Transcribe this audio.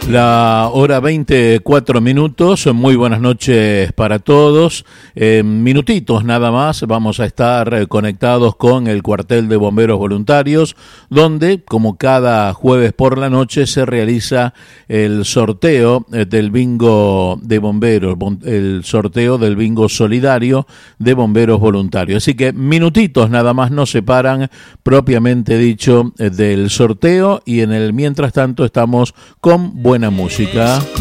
La hora 24 minutos, muy buenas noches para todos. En minutitos nada más vamos a estar conectados con el cuartel de bomberos voluntarios, donde como cada jueves por la noche se realiza el sorteo del bingo de bomberos, el sorteo del bingo solidario de bomberos voluntarios. Así que minutitos nada más nos separan propiamente dicho del sorteo y en el mientras tanto estamos con buena música.